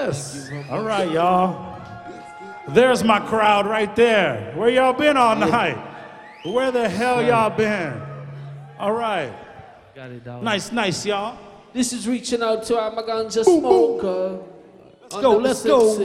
Yes. All right, y'all. There's my crowd right there. Where y'all been all night? Where the hell y'all been? All right. Got it, dog. Nice, y'all. This is reaching out to our Maganja Smoker. Let's go.